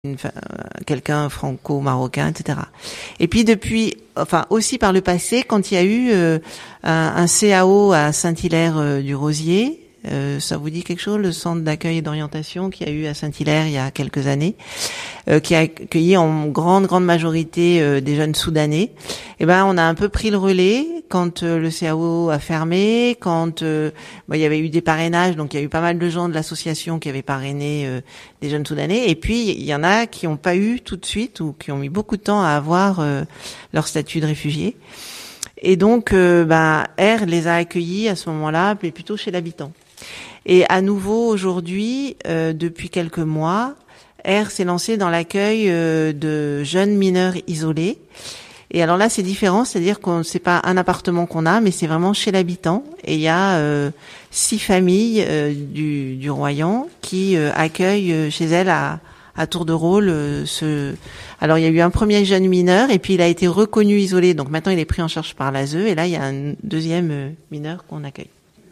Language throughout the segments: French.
quelqu'un franco-marocain, etc. Et puis depuis, aussi par le passé, quand il y a eu un CAO à Saint-Hilaire-du-Rosier, ça vous dit quelque chose, le centre d'accueil et d'orientation qu'il y a eu à Saint-Hilaire il y a quelques années, qui a accueilli en grande majorité des jeunes Soudanais. Et ben on a un peu pris le relais quand le CAO a fermé, quand il y avait eu des parrainages, donc il y a eu pas mal de gens de l'association qui avaient parrainé des jeunes Soudanais. Et puis il y en a qui n'ont pas eu tout de suite ou qui ont mis beaucoup de temps à avoir leur statut de réfugié. Et donc R les a accueillis à ce moment-là, mais plutôt chez l'habitant. Et à nouveau aujourd'hui, depuis quelques mois, R s'est lancé dans l'accueil de jeunes mineurs isolés. Et alors là, c'est différent, c'est-à-dire qu'on c'est pas un appartement qu'on a, mais c'est vraiment chez l'habitant. Et il y a 6 familles du Royan qui accueillent chez elles à tour de rôle Alors il y a eu un premier jeune mineur et puis il a été reconnu isolé, donc maintenant il est pris en charge par l'ASE. Et là, il y a un deuxième mineur qu'on accueille.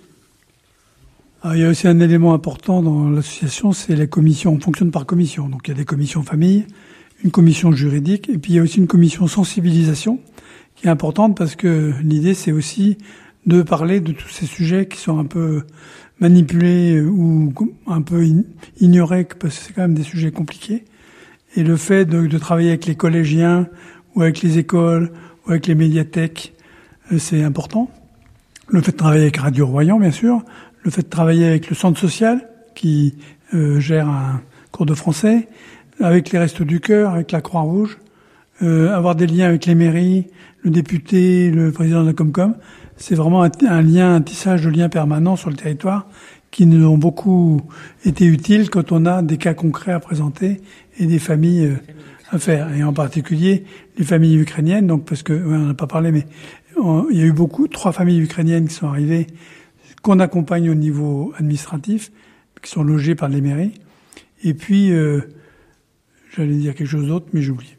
Alors, il y a aussi un élément important dans l'association, c'est les commissions. On fonctionne par commission. Donc il y a des commissions famille, une commission juridique, et puis il y a aussi une commission sensibilisation qui est importante parce que l'idée c'est aussi de parler de tous ces sujets qui sont un peu manipulés ou un peu ignorés parce que c'est quand même des sujets compliqués. Et le fait de travailler avec les collégiens ou avec les écoles ou avec les médiathèques, c'est important. Le fait de travailler avec Radio Royan, bien sûr. Le fait de travailler avec le centre social qui gère un cours de français, avec les Restos du Cœur, avec la Croix-Rouge, avoir des liens avec les mairies, le député, le président de la Comcom, c'est vraiment un tissage de liens permanents sur le territoire qui nous ont beaucoup été utiles quand on a des cas concrets à présenter et des familles à faire. Et en particulier les familles ukrainiennes, donc parce que on n'en a pas parlé, mais il y a eu 3 familles ukrainiennes qui sont arrivées, qu'on accompagne au niveau administratif, qui sont logées par les mairies. Et puis, j'allais dire quelque chose d'autre, mais j'ai oublié.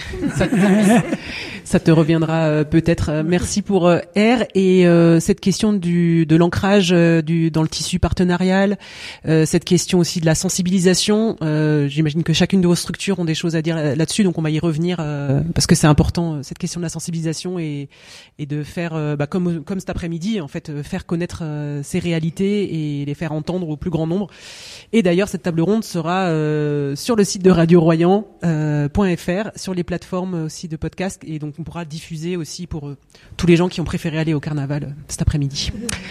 Ça te reviendra peut-être. Merci pour R et cette question de l'ancrage dans le tissu partenarial, cette question aussi de la sensibilisation. J'imagine que chacune de vos structures ont des choses à dire là-dessus, donc on va y revenir parce que c'est important cette question de la sensibilisation et de faire comme cet après-midi en fait faire connaître ces réalités et les faire entendre au plus grand nombre. Et d'ailleurs cette table ronde sera sur le site de Radio Royan .fr, sur les plateformes aussi de podcast, et donc on pourra diffuser aussi pour tous les gens qui ont préféré aller au carnaval cet après-midi.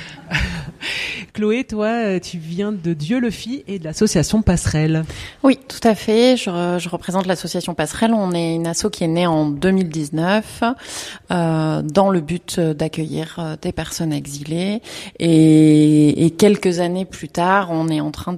Chloé, toi, tu viens de Dieu le fit et de l'association Passerelle. Oui, tout à fait. Je représente l'association Passerelle. On est une asso qui est née en 2019 dans le but d'accueillir des personnes exilées. Et quelques années plus tard, on est en train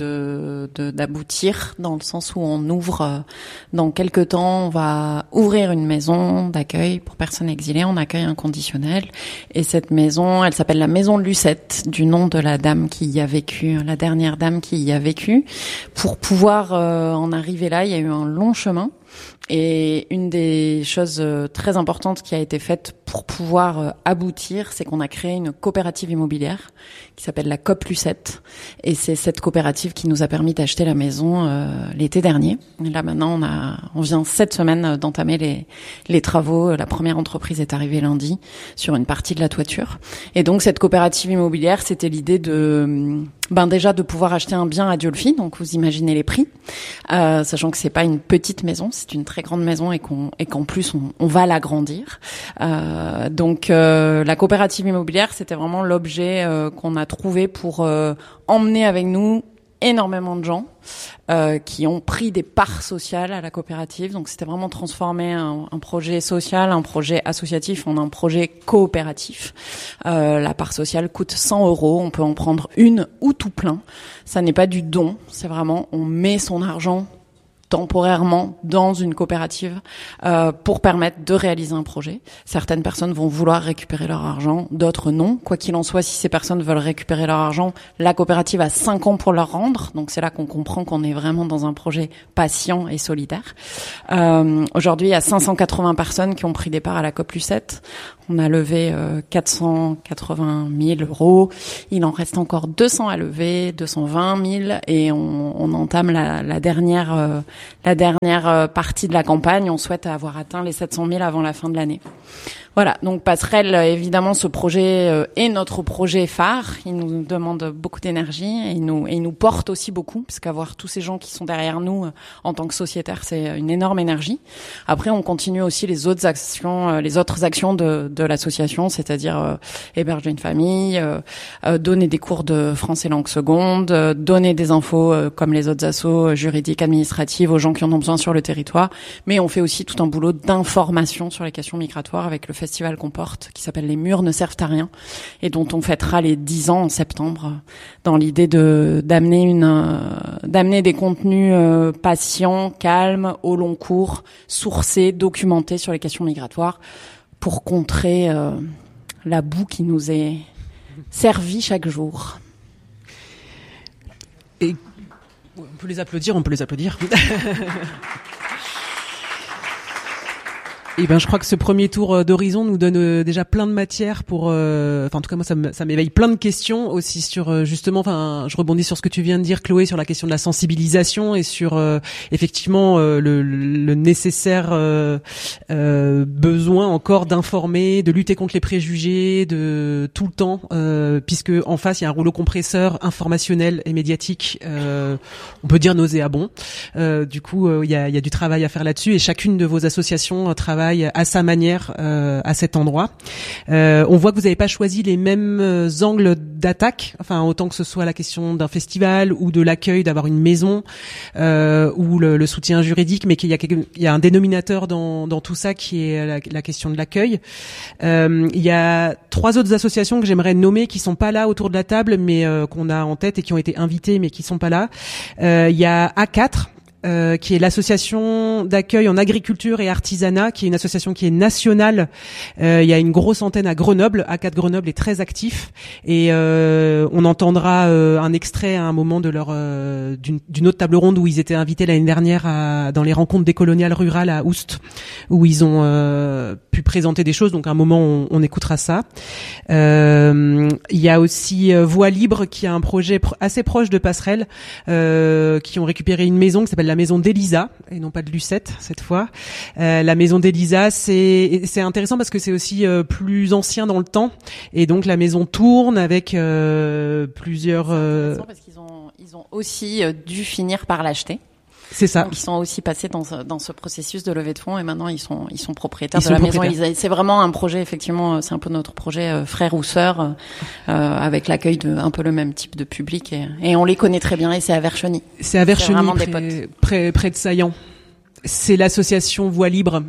d'aboutir dans le sens où on ouvre dans quelques temps, on va ouvrir une maison d'accueil pour personnes exilées en accueil inconditionnel. Et cette maison, elle s'appelle la maison Lucette, du nom de la dame qui y a vécu, la dernière dame qui y a vécu. Pour pouvoir en arriver là, il y a eu un long chemin. Et une des choses très importantes qui a été faite pour pouvoir aboutir, c'est qu'on a créé une coopérative immobilière qui s'appelle la COP Lucette. Et c'est cette coopérative qui nous a permis d'acheter la maison l'été dernier. Et là maintenant, on vient cette semaine d'entamer les travaux. La première entreprise est arrivée lundi sur une partie de la toiture. Et donc cette coopérative immobilière, c'était l'idée de déjà de pouvoir acheter un bien à Diolfi, donc vous imaginez les prix, sachant que c'est pas une petite maison, c'est une très grande maison et qu'en plus on va l'agrandir. Donc la coopérative immobilière, c'était vraiment l'objet qu'on a trouvé pour emmener avec nous énormément de gens qui ont pris des parts sociales à la coopérative. Donc c'était vraiment transformer un projet social, un projet associatif en un projet coopératif. La part sociale coûte 100 €. On peut en prendre une ou tout plein. Ça n'est pas du don. C'est vraiment, on met son argent temporairement dans une coopérative pour permettre de réaliser un projet. Certaines personnes vont vouloir récupérer leur argent, d'autres non. Quoi qu'il en soit, si ces personnes veulent récupérer leur argent, la coopérative a 5 ans pour leur rendre. Donc c'est là qu'on comprend qu'on est vraiment dans un projet patient et solidaire. Aujourd'hui, il y a 580 personnes qui ont pris des parts à la COP Lucette. On a levé 480 000 €. Il en reste encore 200 à lever, 220 000, et on entame la dernière la dernière partie de la campagne. On souhaite avoir atteint les 700 000 avant la fin de l'année. Voilà, donc Passerelle, évidemment, ce projet est notre projet phare. Il nous demande beaucoup d'énergie et il nous porte aussi beaucoup, parce qu'avoir tous ces gens qui sont derrière nous en tant que sociétaires, c'est une énorme énergie. Après, on continue aussi les autres actions de l'association, c'est-à-dire héberger une famille, donner des cours de français langue seconde, donner des infos comme les autres assos juridiques, administratives aux gens qui en ont besoin sur le territoire. Mais on fait aussi tout un boulot d'information sur les questions migratoires avec le festival qu'on porte, qui s'appelle Les Murs ne servent à rien, et dont on fêtera les 10 ans en septembre, dans l'idée d'amener des contenus patients, calmes, au long cours, sourcés, documentés sur les questions migratoires, pour contrer la boue qui nous est servie chaque jour. Et on peut les applaudir. Et ben, je crois que ce premier tour d'horizon nous donne déjà plein de matière pour, en tout cas moi ça m'éveille plein de questions aussi sur justement, je rebondis sur ce que tu viens de dire, Chloé, sur la question de la sensibilisation et sur effectivement le nécessaire besoin encore d'informer, de lutter contre les préjugés, de tout le temps, puisque en face il y a un rouleau compresseur informationnel et médiatique, on peut dire nauséabond. Du coup, il y a du travail à faire là-dessus, et chacune de vos associations travaille à sa manière à cet endroit. On voit que vous n'avez pas choisi les mêmes angles d'attaque, autant que ce soit la question d'un festival ou de l'accueil, d'avoir une maison ou le soutien juridique, mais qu'il y a un dénominateur dans tout ça qui est la question de l'accueil. Il y a 3 autres associations que j'aimerais nommer qui sont pas là autour de la table, mais qu'on a en tête et qui ont été invitées mais qui sont pas là. Il y a A4, qui est l'association d'accueil en agriculture et artisanat, qui est une association qui est nationale. Il y a une grosse antenne à Grenoble. A4 Grenoble est très actif, et on entendra un extrait à un moment de leur d'une autre table ronde où ils étaient invités l'année dernière dans les rencontres décoloniales rurales à Oust, où ils ont pu présenter des choses. Donc à un moment on écoutera ça. Il y a aussi Voix Libre, qui a un projet assez proche de Passerelle, qui ont récupéré une maison qui s'appelle la maison d'Elisa, et non pas de Lucette cette fois. La maison d'Elisa, c'est intéressant parce que c'est aussi plus ancien dans le temps, et donc la maison tourne avec plusieurs. C'est intéressant parce qu'ils ont aussi dû finir par l'acheter. C'est ça. Donc, ils sont aussi passés dans ce processus de levée de fonds, et maintenant ils sont propriétaires de la maison Elisa. C'est vraiment un projet, effectivement, c'est un peu notre projet frère ou sœur, avec l'accueil de un peu le même type de public, et on les connaît très bien, et c'est à Vercheny. C'est à Vercheny, près de Saillant. C'est l'association Voix Libre.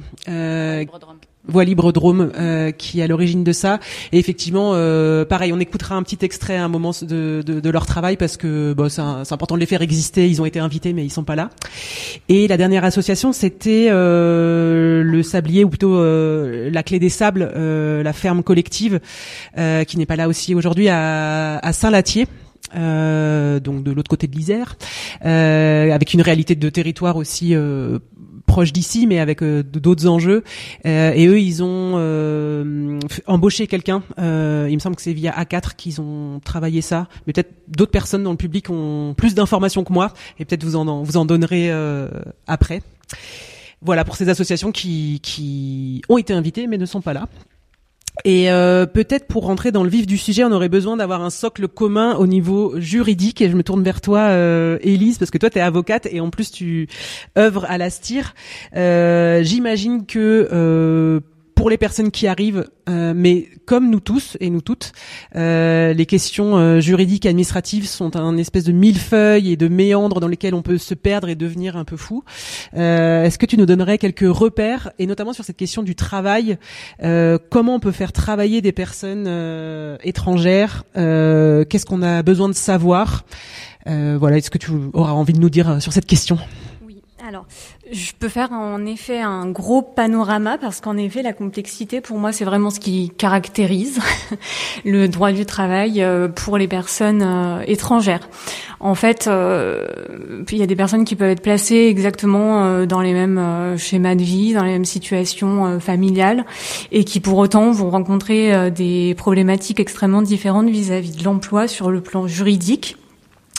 Voix Libre Drôme, qui est à l'origine de ça. Et effectivement, pareil, on écoutera un petit extrait à un moment de leur travail, parce que c'est important de les faire exister. Ils ont été invités, mais ils sont pas là. Et la dernière association, c'était le Sablier, ou plutôt la Clé des Sables, la ferme collective, qui n'est pas là aussi aujourd'hui, à Saint-Latier. Donc de l'autre côté de l'Isère, avec une réalité de territoire aussi proche d'ici, mais avec d'autres enjeux. Et eux, ils ont embauché quelqu'un. Il me semble que c'est via A4 qu'ils ont travaillé ça. Mais peut-être d'autres personnes dans le public ont plus d'informations que moi, et peut-être vous en donnerez après. Voilà pour ces associations qui ont été invitées mais ne sont pas là. Et peut-être pour rentrer dans le vif du sujet, on aurait besoin d'avoir un socle commun au niveau juridique, et je me tourne vers toi, Élise, parce que toi t'es avocate et en plus tu œuvres à la STIR. J'imagine que pour les personnes qui arrivent, mais comme nous tous et nous toutes, les questions juridiques et administratives sont un espèce de millefeuille et de méandres dans lesquels on peut se perdre et devenir un peu fou. Est-ce que tu nous donnerais quelques repères, et notamment sur cette question du travail, comment on peut faire travailler des personnes étrangères, qu'est-ce qu'on a besoin de savoir, voilà, est-ce que tu auras envie de nous dire sur cette question? Alors, je peux faire en effet un gros panorama, parce qu'en effet, la complexité, pour moi, c'est vraiment ce qui caractérise le droit du travail pour les personnes étrangères. En fait, il y a des personnes qui peuvent être placées exactement dans les mêmes schémas de vie, dans les mêmes situations familiales, et qui pour autant vont rencontrer des problématiques extrêmement différentes vis-à-vis de l'emploi sur le plan juridique.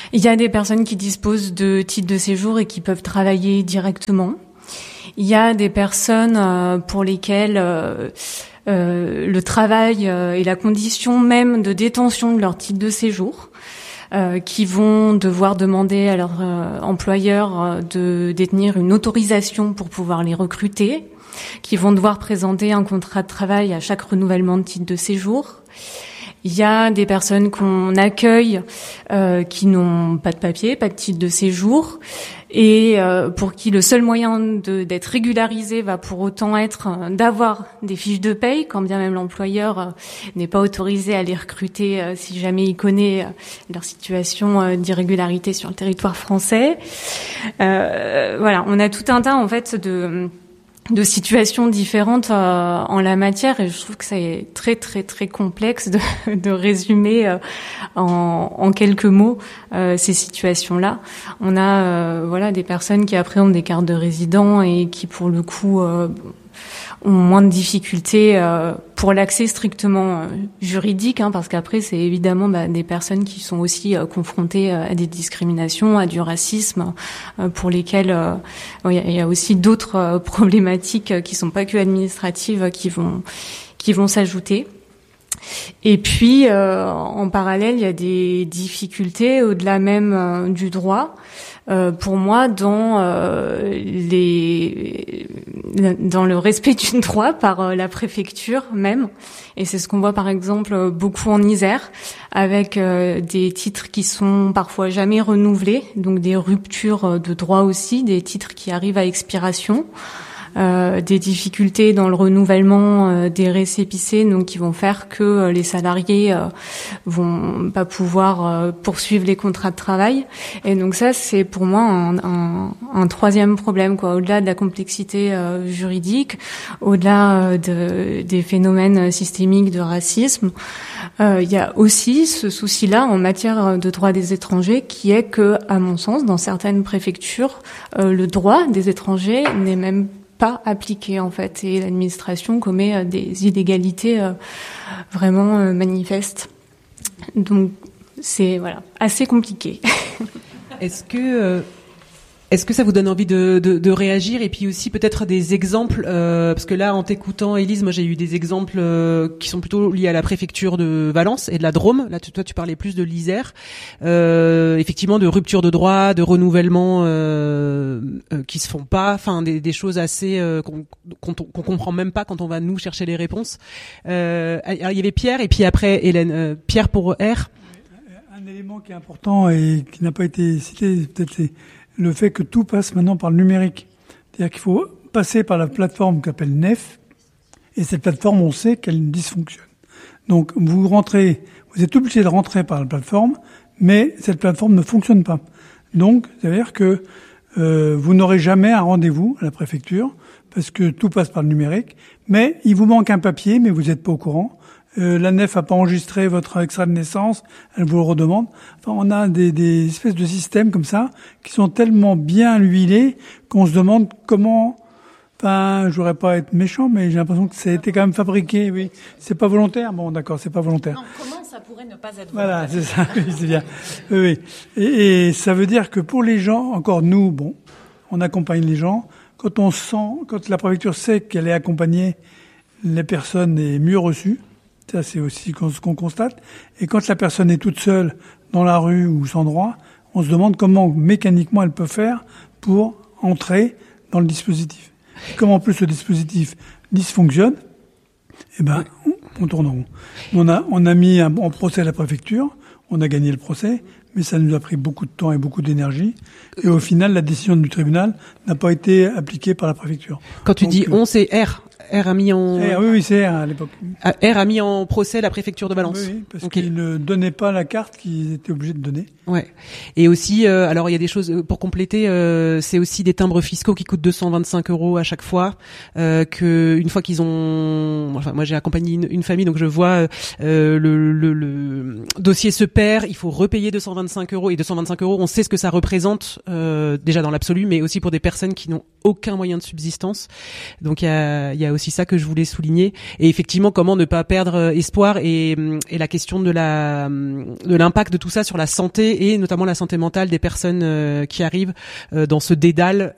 Il y a des personnes qui disposent de titres de séjour et qui peuvent travailler directement. Il y a des personnes pour lesquelles le travail et la condition même de détention de leur titre de séjour, qui vont devoir demander à leur employeur de détenir une autorisation pour pouvoir les recruter, qui vont devoir présenter un contrat de travail à chaque renouvellement de titre de séjour. Il y a des personnes qu'on accueille qui n'ont pas de papier, pas de titre de séjour, et pour qui le seul moyen d'être régularisé va pour autant être d'avoir des fiches de paye, quand bien même l'employeur n'est pas autorisé à les recruter si jamais il connaît leur situation d'irrégularité sur le territoire français. Voilà, on a tout un tas en fait de situations différentes en la matière, et je trouve que c'est très très très complexe de résumer en quelques mots ces situations-là. On a voilà des personnes qui après ont des cartes de résident et qui pour le coup ont moins de difficultés pour l'accès strictement juridique, parce qu'après c'est évidemment des personnes qui sont aussi confrontées à des discriminations, à du racisme, pour lesquelles il y a aussi d'autres problématiques qui sont pas que administratives qui vont s'ajouter. Et puis en parallèle, il y a des difficultés au-delà même du droit. Pour moi, dans le respect du droit par la préfecture même, et c'est ce qu'on voit par exemple beaucoup en Isère, avec des titres qui sont parfois jamais renouvelés, donc des ruptures de droit aussi, des titres qui arrivent à expiration. Des difficultés dans le renouvellement des récépissés, donc qui vont faire que les salariés vont pas pouvoir poursuivre les contrats de travail. Et donc ça, c'est pour moi un troisième problème, quoi. Au-delà de la complexité juridique, au-delà des phénomènes systémiques de racisme, il y a aussi ce souci-là en matière de droit des étrangers, qui est que, à mon sens, dans certaines préfectures, le droit des étrangers n'est même pas appliqué en fait, et l'administration commet des illégalités vraiment manifestes. Donc c'est assez compliqué. Est-ce que ça vous donne envie de réagir, et puis aussi peut-être des exemples, parce que là en t'écoutant Élise, moi j'ai eu des exemples qui sont plutôt liés à la préfecture de Valence et de la Drôme. Là toi tu parlais plus de l'Isère, effectivement de rupture de droit, de renouvellement qui se font pas, enfin des choses assez qu'on comprend même pas quand on va nous chercher les réponses. Alors, il y avait Pierre et puis après Hélène. Pierre pour R. Un élément qui est important et qui n'a pas été cité, peut-être c'est le fait que tout passe maintenant par le numérique. C'est-à-dire qu'il faut passer par la plateforme qu'appelle NEF, et cette plateforme, on sait qu'elle dysfonctionne. Donc, vous êtes obligé de rentrer par la plateforme, mais cette plateforme ne fonctionne pas. Donc, c'est-à-dire que vous n'aurez jamais un rendez-vous à la préfecture, parce que tout passe par le numérique, mais il vous manque un papier, mais vous n'êtes pas au courant. La NEF a pas enregistré votre extrait de naissance, elle vous le redemande. Enfin, on a des espèces de systèmes comme ça qui sont tellement bien huilés qu'on se demande comment. Enfin, je voudrais pas être méchant, mais j'ai l'impression que ça a été quand même fabriqué. Oui, c'est pas volontaire. Bon, d'accord, c'est pas volontaire. Non, comment ça pourrait ne pas être volontaire? Voilà, c'est ça. Oui, c'est bien. Oui. Et ça veut dire que pour les gens, encore nous, on accompagne les gens. Quand la préfecture sait qu'elle est accompagnée, les personnes est mieux reçues. Ça, c'est aussi ce qu'on constate. Et quand la personne est toute seule dans la rue ou sans droit, on se demande comment mécaniquement elle peut faire pour entrer dans le dispositif. Et comme en plus le dispositif dysfonctionne, on tourne en rond. On a mis en procès la préfecture, on a gagné le procès, mais ça nous a pris beaucoup de temps et beaucoup d'énergie. Et au final, la décision du tribunal n'a pas été appliquée par la préfecture. Quand tu dis on, c'est R. R a mis en... oui, c'est R à l'époque. R a mis en procès la préfecture de Valence. Oui, parce qu'ils ne donnaient pas la carte qu'ils étaient obligés de donner. Ouais. Et aussi, alors il y a des choses pour compléter. C'est aussi des timbres fiscaux qui coûtent 225 € à chaque fois. Que une fois qu'ils ont, enfin moi j'ai accompagné une famille, donc je vois le dossier se perd. Il faut repayer 225 € et 225 €. On sait ce que ça représente déjà dans l'absolu, mais aussi pour des personnes qui n'ont aucun moyen de subsistance. Donc il y a aussi ça que je voulais souligner. Et effectivement, comment ne pas perdre espoir et la question de l'impact de tout ça sur la santé et notamment la santé mentale des personnes qui arrivent dans ce dédale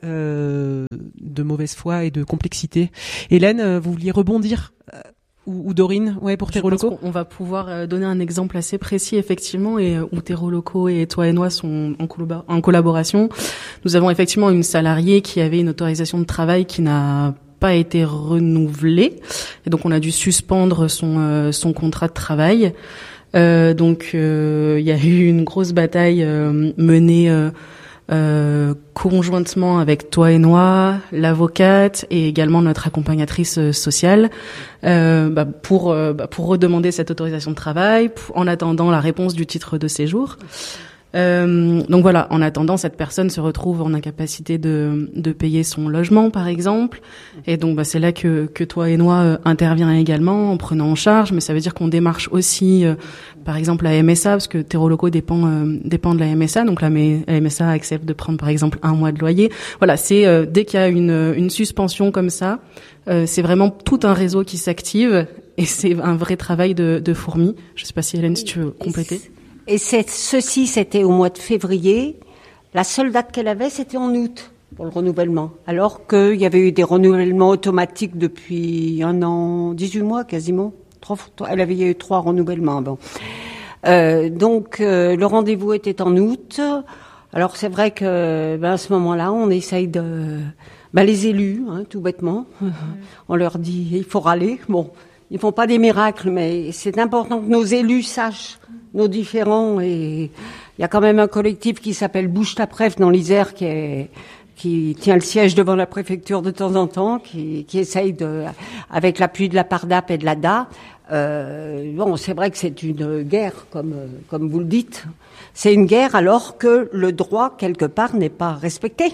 de mauvaise foi et de complexité. Hélène, vous vouliez rebondir ou Dorine, pour Terreau Locaux. On va pouvoir donner un exemple assez précis, effectivement, et où Terreau Locaux et Toi et Noi sont en collaboration. Nous avons effectivement une salariée qui avait une autorisation de travail qui n'a pas été renouvelée, et donc on a dû suspendre son contrat de travail. Donc il y a eu une grosse bataille menée conjointement avec Toi et Noi, l'avocate et également notre accompagnatrice sociale pour redemander cette autorisation de travail en attendant la réponse du titre de séjour. Donc voilà, en attendant, cette personne se retrouve en incapacité de payer son logement, par exemple. Et donc, c'est là que Toi et Noi intervient également en prenant en charge. Mais ça veut dire qu'on démarche aussi, par exemple, la MSA, parce que Terreau Locaux dépend de la MSA. Donc la MSA accepte de prendre, par exemple, 1 mois de loyer. Voilà, c'est dès qu'il y a une suspension comme ça, c'est vraiment tout un réseau qui s'active. Et c'est un vrai travail de fourmi. Je sais pas si Hélène, si tu veux compléter. Et c'était au mois de février. La seule date qu'elle avait, c'était en août pour le renouvellement. Alors qu'il y avait eu des renouvellements automatiques depuis 1 an, 18 mois quasiment. Il y a eu 3 renouvellements. Bon. Donc le rendez-vous était en août. Alors c'est vrai que à ce moment-là, on essaye de les élus, tout bêtement. On leur dit il faut râler. Bon, ils font pas des miracles, mais c'est important que nos élus sachent nos différents, et il y a quand même un collectif qui s'appelle Bouge ta préf dans l'Isère qui tient le siège devant la préfecture de temps en temps, qui essaye avec l'appui de la PARDAP et de l'ADA. C'est vrai que c'est une guerre, comme vous le dites. C'est une guerre alors que le droit, quelque part, n'est pas respecté.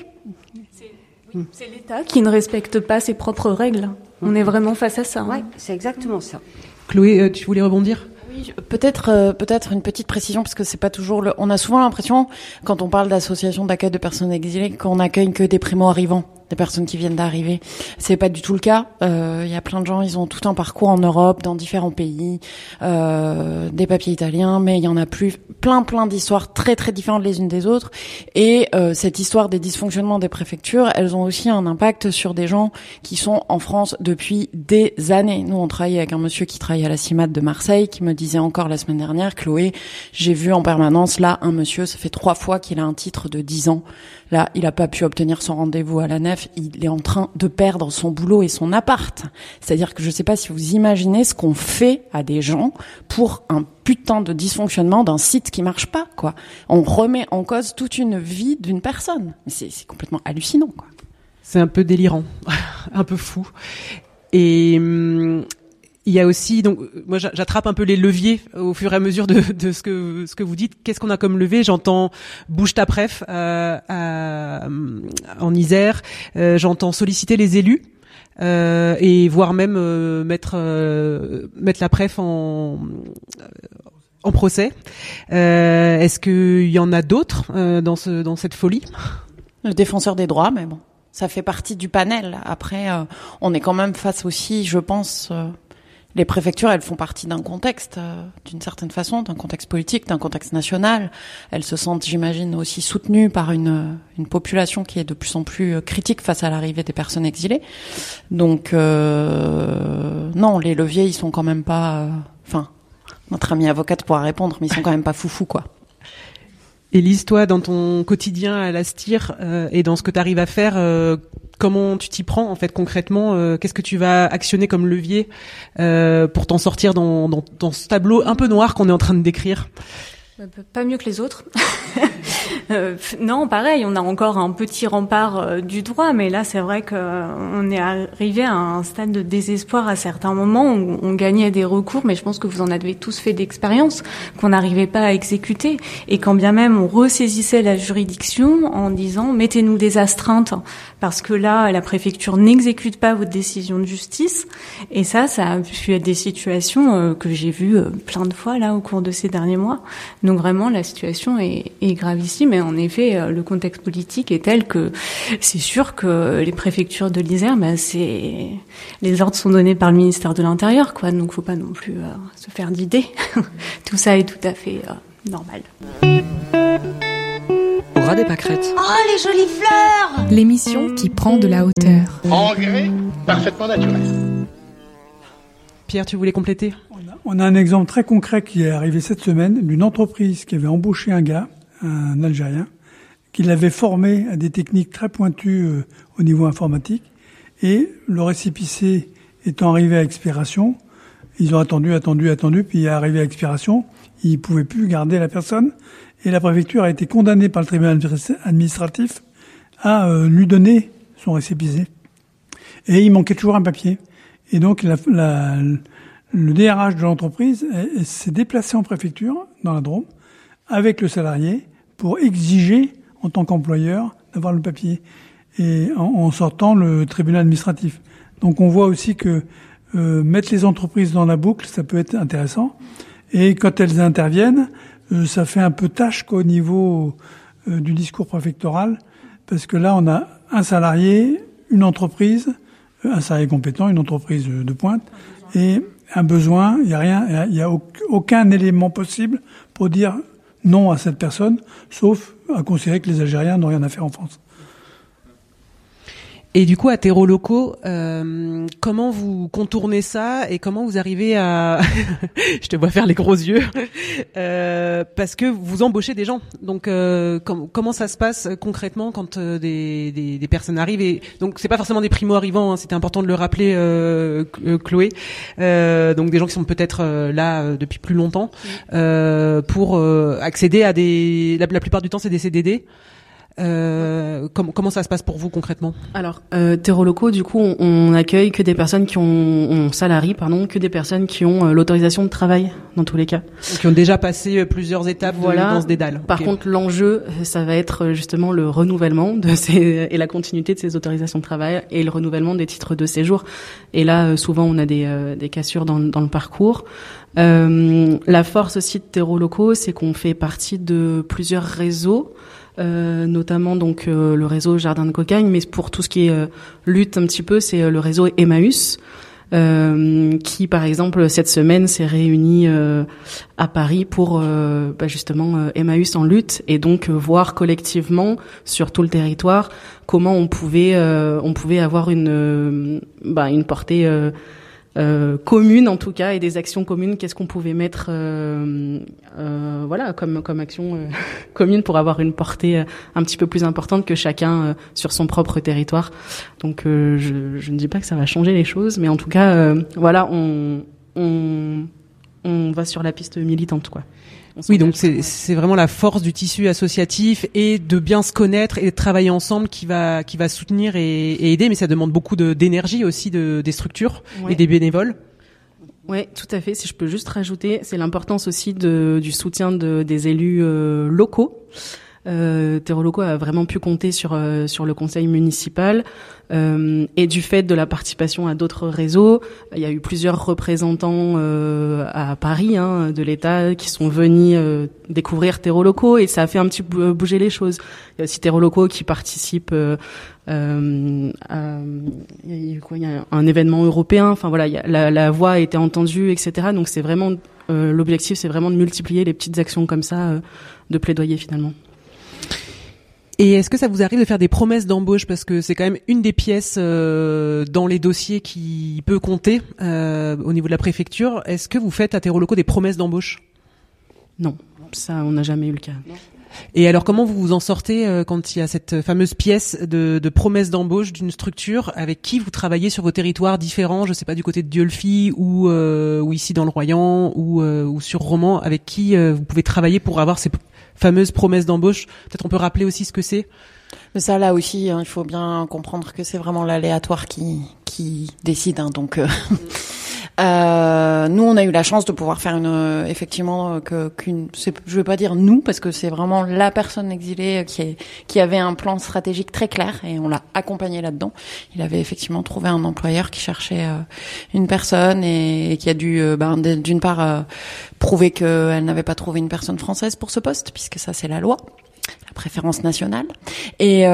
C'est l'État qui ne respecte pas ses propres règles. On est vraiment face à ça. Oui, c'est exactement ça. Chloé, tu voulais rebondir ? Oui, peut-être une petite précision, parce que c'est pas toujours on a souvent l'impression, quand on parle d'association d'accueil de personnes exilées, qu'on accueille que des primo-arrivants, des personnes qui viennent d'arriver. C'est pas du tout le cas. Il y a plein de gens, ils ont tout un parcours en Europe, dans différents pays, des papiers italiens, mais il y en a plein d'histoires très très différentes les unes des autres. Et cette histoire des dysfonctionnements des préfectures, elles ont aussi un impact sur des gens qui sont en France depuis des années. Nous, on travaille avec un monsieur qui travaille à la CIMAD de Marseille, qui me disait encore la semaine dernière, Chloé, j'ai vu en permanence là un monsieur, ça fait 3 fois qu'il a un titre de 10 ans. Là, il a pas pu obtenir son rendez-vous à la nef, il est en train de perdre son boulot et son appart. C'est-à-dire que je sais pas si vous imaginez ce qu'on fait à des gens pour un putain de dysfonctionnement d'un site qui marche pas, quoi. On remet en cause toute une vie d'une personne. C'est complètement hallucinant, quoi. C'est un peu délirant, un peu fou. Et il y a aussi, donc moi j'attrape un peu les leviers au fur et à mesure de ce que vous dites. Qu'est-ce qu'on a comme levier ? J'entends bouge ta préf en Isère. J'entends solliciter les élus et voire même mettre la préf en procès. Est-ce qu'il y en a d'autres dans cette folie ? Le défenseur des droits, mais bon, ça fait partie du panel. Après, on est quand même face aussi, je pense. Les préfectures, elles font partie d'un contexte, d'une certaine façon, d'un contexte politique, d'un contexte national. Elles se sentent, j'imagine, aussi soutenues par une population qui est de plus en plus critique face à l'arrivée des personnes exilées. Donc, non, les leviers, ils sont quand même pas... notre amie avocate pourra répondre, mais ils sont quand même pas foufous, quoi. Élise, toi, dans ton quotidien à la STIR et dans ce que tu arrives à faire, comment tu t'y prends en fait concrètement ? Qu'est-ce que tu vas actionner comme levier pour t'en sortir dans ce tableau un peu noir qu'on est en train de décrire ? Pas mieux que les autres. Non, pareil, on a encore un petit rempart du droit, mais là, c'est vrai qu'on est arrivé à un stade de désespoir à certains moments où on gagnait des recours, mais je pense que vous en avez tous fait d'expérience, qu'on n'arrivait pas à exécuter. Et quand bien même on ressaisissait la juridiction en disant « mettez-nous des astreintes », parce que là, la préfecture n'exécute pas votre décision de justice. Et ça a pu être des situations que j'ai vues plein de fois là au cours de ces derniers mois. Donc vraiment, la situation est gravissime. Et en effet, le contexte politique est tel que c'est sûr que les préfectures de l'Isère, les ordres sont donnés par le ministère de l'Intérieur, quoi. Donc faut pas non plus se faire d'idées. Tout ça est tout à fait normal. Au ras des pâquerettes. Oh, les jolies fleurs! L'émission qui prend de la hauteur. Engrais parfaitement naturel. Pierre, tu voulais compléter? On a un exemple très concret qui est arrivé cette semaine d'une entreprise qui avait embauché un gars, un Algérien, qui l'avait formé à des techniques très pointues au niveau informatique. Et le récépissé étant arrivé à expiration, ils ont attendu, puis il est arrivé à expiration, ils ne pouvaient plus garder la personne. Et la préfecture a été condamnée par le tribunal administratif à lui donner son récépissé. Et il manquait toujours un papier. Et donc le DRH de l'entreprise s'est déplacé en préfecture, dans la Drôme, avec le salarié, pour exiger, en tant qu'employeur, d'avoir le papier, et en sortant le tribunal administratif. Donc on voit aussi que mettre les entreprises dans la boucle, ça peut être intéressant. Et quand elles interviennent, ça fait un peu tâche qu'au niveau du discours préfectoral, parce que là on a un salarié, une entreprise, un salarié compétent, une entreprise de pointe, et un besoin, il y a aucun élément possible pour dire non à cette personne, sauf à considérer que les Algériens n'ont rien à faire en France. Et du coup, à terreaux locaux, comment vous contournez ça et comment vous arrivez à... Je te vois faire les gros yeux. Parce que vous embauchez des gens. Donc, comment ça se passe concrètement quand des personnes arrivent et donc c'est pas forcément des primo-arrivants. Hein, c'était important de le rappeler, Chloé. Donc des gens qui sont peut-être là depuis plus longtemps pour accéder à des... La plupart du temps, c'est des CDD. Comment ça se passe pour vous concrètement? Alors, terreaux locaux, du coup, on accueille que des personnes on salarie, que des personnes qui ont l'autorisation de travail, dans tous les cas. Donc, qui ont déjà passé plusieurs étapes dans ce dédale. Par contre, l'enjeu, ça va être justement le renouvellement et la continuité de ces autorisations de travail et le renouvellement des titres de séjour. Et là, souvent, on a des cassures dans le parcours. La force aussi de terreaux locaux, c'est qu'on fait partie de plusieurs réseaux. Notamment donc le réseau Jardin de Cocagne, mais pour tout ce qui est lutte un petit peu, c'est le réseau Emmaüs qui par exemple cette semaine s'est réuni à Paris pour justement Emmaüs en lutte et donc voir collectivement sur tout le territoire comment on pouvait avoir une portée commune en tout cas et des actions communes. Qu'est-ce qu'on pouvait mettre comme action commune pour avoir une portée un petit peu plus importante que chacun sur son propre territoire. Donc je ne dis pas que ça va changer les choses, mais en tout cas on va sur la piste militante quoi. Oui, donc c'est vraiment la force du tissu associatif et de bien se connaître et de travailler ensemble qui va soutenir et aider, mais ça demande beaucoup d'énergie aussi des structures et des bénévoles. Ouais, tout à fait. Si je peux juste rajouter, c'est l'importance aussi du soutien des élus locaux. Terreaux locaux a vraiment pu compter sur le conseil municipal et du fait de la participation à d'autres réseaux, il y a eu plusieurs représentants à Paris de l'État qui sont venus découvrir terreaux locaux et ça a fait un petit peu bouger les choses. Il y a aussi terreaux locaux qui participent il y a un événement européen. Enfin voilà, la voix a été entendue, etc. Donc c'est vraiment l'objectif, c'est vraiment de multiplier les petites actions comme ça de plaidoyer finalement. Et est-ce que ça vous arrive de faire des promesses d'embauche parce que c'est quand même une des pièces dans les dossiers qui peut compter au niveau de la préfecture. Est-ce que vous faites à terreaux locaux des promesses d'embauche? Non, ça on n'a jamais eu le cas. Non. Et alors comment vous vous en sortez quand il y a cette fameuse pièce de promesse d'embauche d'une structure avec qui vous travaillez sur vos territoires différents, je sais pas du côté de Dieulefit ou ici dans le Royan ou sur Romans, avec qui vous pouvez travailler pour avoir ces fameuses promesses d'embauche? Peut-être on peut rappeler aussi ce que c'est. Mais ça là aussi, il faut bien comprendre que c'est vraiment l'aléatoire qui décide. Donc Nous, on a eu la chance de pouvoir faire je vais pas dire nous, parce que c'est vraiment la personne exilée qui avait un plan stratégique très clair et on l'a accompagné là-dedans. Il avait effectivement trouvé un employeur qui cherchait une personne et qui a dû, d'une part, prouver qu'elle n'avait pas trouvé une personne française pour ce poste, puisque ça, c'est la loi. La préférence nationale et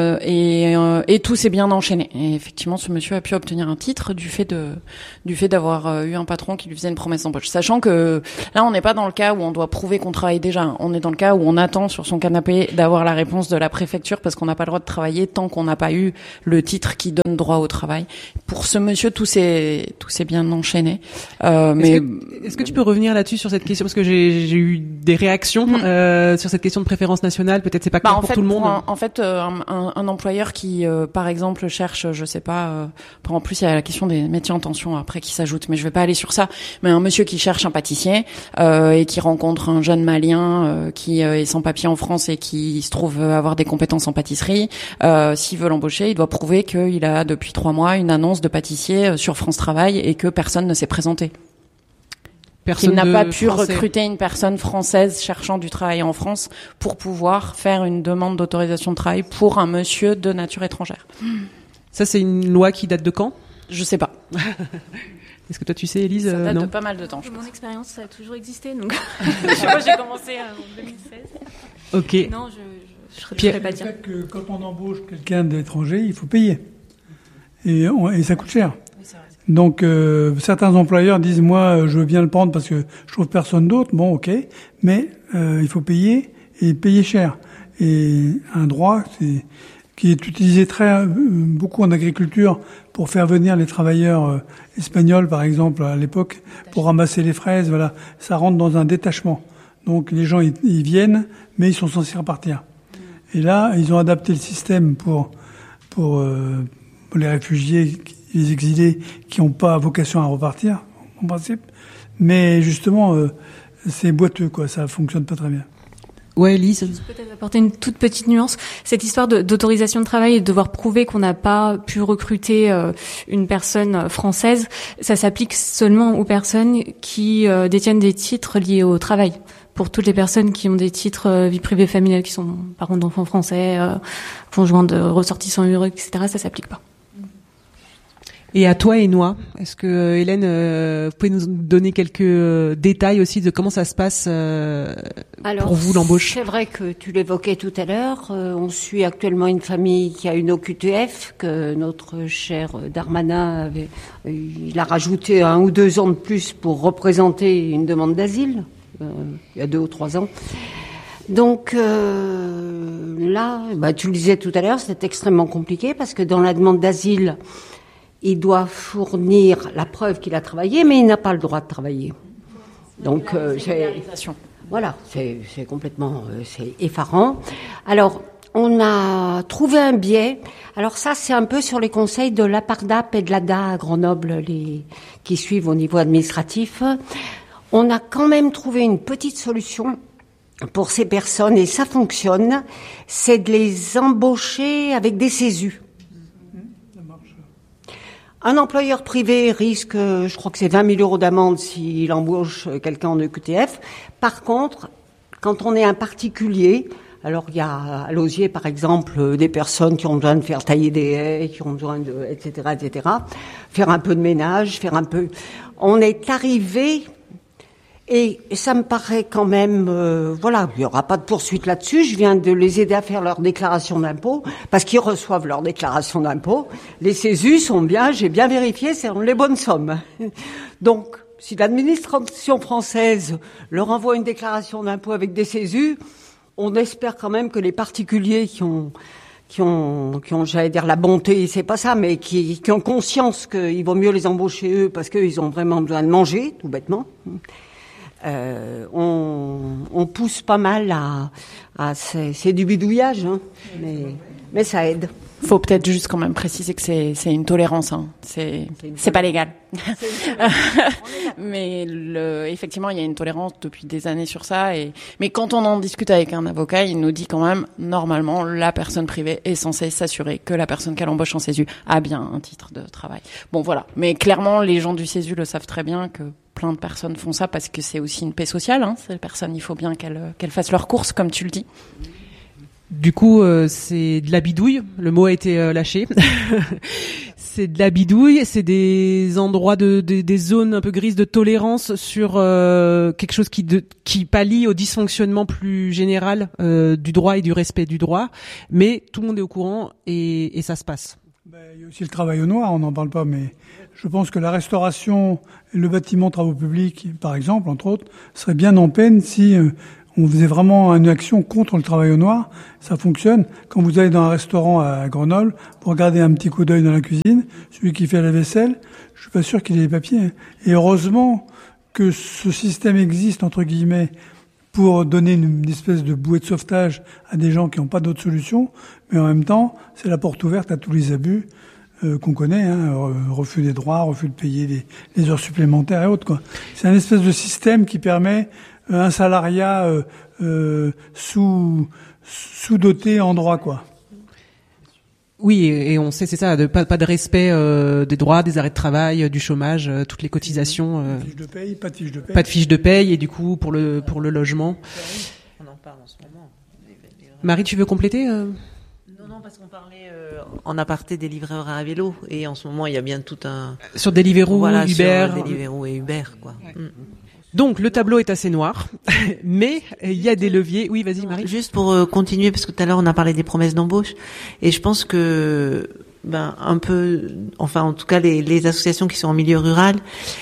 tout s'est bien enchaîné et effectivement ce monsieur a pu obtenir un titre du fait d'avoir eu un patron qui lui faisait une promesse d'embauche, sachant que là on n'est pas dans le cas où on doit prouver qu'on travaille déjà, on est dans le cas où on attend sur son canapé d'avoir la réponse de la préfecture parce qu'on n'a pas le droit de travailler tant qu'on n'a pas eu le titre qui donne droit au travail. Pour ce monsieur tout s'est bien enchaîné. Est-ce que tu peux revenir là-dessus sur cette question, parce que j'ai eu des réactions sur cette question de préférence nationale. Peut-être c'est pas clair pour tout le monde. Un employeur qui, par exemple, cherche, je sais pas. En plus, il y a la question des métiers en tension après qui s'ajoute, mais je vais pas aller sur ça. Mais un monsieur qui cherche un pâtissier et qui rencontre un jeune Malien qui est sans papier en France et qui se trouve avoir des compétences en pâtisserie, s'il veut l'embaucher, il doit prouver qu'il a depuis 3 mois une annonce de pâtissier sur France Travail et que personne ne s'est présenté. Qu'il n'a pas pu recruter une personne française cherchant du travail en France pour pouvoir faire une demande d'autorisation de travail pour un monsieur de nature étrangère. Ça, c'est une loi qui date de quand ? Je sais pas. Est-ce que toi tu sais, Élise? Ça date de pas mal de temps. De mon expérience, ça a toujours existé, donc moi j'ai commencé en 2016. Ok. Non, je ne pas dire. C'est que quand on embauche quelqu'un d'étranger, il faut payer. Et ça coûte cher. Donc certains employeurs disent moi je veux bien le prendre parce que je trouve personne d'autre. Bon, ok, mais il faut payer et payer cher. Et un droit qui est utilisé beaucoup en agriculture pour faire venir les travailleurs espagnols par exemple à l'époque pour ramasser les fraises. Voilà, ça rentre dans un détachement. Donc les gens ils viennent, mais ils sont censés repartir. Et là ils ont adapté le système pour les réfugiés, les exilés qui n'ont pas vocation à repartir, en principe. Mais justement, c'est boiteux, quoi. Ça fonctionne pas très bien. Ouais, Elise. Je peux peut-être apporter une toute petite nuance. Cette histoire d'autorisation de travail et de devoir prouver qu'on n'a pas pu recruter une personne française, ça s'applique seulement aux personnes qui détiennent des titres liés au travail. Pour toutes les personnes qui ont des titres vie privée familiale, qui sont parents d'enfants français, conjoints de ressortissants heureux, etc., ça s'applique pas. Et à toi, Énoix, est-ce que Hélène, vous pouvez nous donner quelques détails aussi de comment ça se passe pour vous l'embauche? C'est vrai que tu l'évoquais tout à l'heure. On suit actuellement une famille qui a une OQTF que notre cher Darmanin il a rajouté 1 ou 2 ans de plus pour représenter une demande d'asile il y a 2 ou 3 ans. Donc là, tu le disais tout à l'heure, c'est extrêmement compliqué parce que dans la demande d'asile, il doit fournir la preuve qu'il a travaillé, mais il n'a pas le droit de travailler. Donc, voilà, c'est complètement, c'est effarant. Alors, on a trouvé un biais. Alors ça, c'est un peu sur les conseils de l'APARDAP et de l'ADA à Grenoble, qui suivent au niveau administratif. On a quand même trouvé une petite solution pour ces personnes, et ça fonctionne. C'est de les embaucher avec des CESU. Un employeur privé risque, je crois que c'est 20 000 euros d'amende s'il embauche quelqu'un en EQTF. Par contre, quand on est un particulier, alors il y a à Lausier par exemple des personnes qui ont besoin de faire tailler des haies, qui ont besoin de, etc., faire un peu de ménage, on est arrivé. Et ça me paraît quand même, il n'y aura pas de poursuite là-dessus. Je viens de les aider à faire leur déclaration d'impôt, parce qu'ils reçoivent leur déclaration d'impôt. Les CESU sont bien, j'ai bien vérifié, c'est les bonnes sommes. Donc, si l'administration française leur envoie une déclaration d'impôt avec des CESU, on espère quand même que les particuliers qui ont, j'allais dire la bonté, c'est pas ça, mais qui ont conscience qu'il vaut mieux les embaucher eux, parce qu'ils ont vraiment besoin de manger, tout bêtement. On pousse pas mal à c'est du bidouillage, hein, mais ça aide. Faut peut-être juste quand même préciser que c'est une tolérance, hein. C'est pas légal. Mais effectivement, il y a une tolérance depuis des années sur ça. Mais quand on en discute avec un avocat, il nous dit quand même, normalement, la personne privée est censée s'assurer que la personne qu'elle embauche en CESU a bien un titre de travail. Bon, voilà. Mais clairement, les gens du CESU le savent très bien que plein de personnes font ça parce que c'est aussi une paix sociale, hein. Ces personnes, il faut bien qu'elles fassent leurs courses, comme tu le dis. Du coup, c'est de la bidouille. Le mot a été lâché. C'est de la bidouille. C'est des endroits des zones un peu grises de tolérance sur quelque chose qui pallie au dysfonctionnement plus général du droit et du respect du droit. Mais tout le monde est au courant et ça se passe. Il y a aussi le travail au noir. On n'en parle pas, mais je pense que la restauration et le bâtiment travaux publics, par exemple, entre autres, serait bien en peine si on faisait vraiment une action contre le travail au noir. Ça fonctionne. Quand vous allez dans un restaurant à Grenoble, vous regardez un petit coup d'œil dans la cuisine, celui qui fait la vaisselle, je suis pas sûr qu'il ait les papiers. Et heureusement que ce système existe, entre guillemets, pour donner une espèce de bouée de sauvetage à des gens qui n'ont pas d'autre solution. Mais en même temps, c'est la porte ouverte à tous les abus qu'on connaît, hein, refus des droits, refus de payer les heures supplémentaires et autres, quoi. C'est un espèce de système qui permet un salariat sous-doté en droit, quoi. Oui, et on sait, c'est ça, pas de respect des droits, des arrêts de travail, du chômage, toutes les cotisations. Fiche de paye, pas de fiche de paye. Pas de fiche de paye, et du coup pour le logement. On en parle en ce moment. Marie, tu veux compléter Non, parce qu'on parlait en aparté des livreurs à vélo, et en ce moment il y a bien tout un sur Deliveroo, voilà, Uber, sur Deliveroo et Uber, quoi. Ouais. Donc le tableau est assez noir, mais il y a des leviers. Oui, vas-y Marie. Juste pour continuer, parce que tout à l'heure on a parlé des promesses d'embauche, et je pense que un peu, enfin en tout cas les associations qui sont en milieu rural,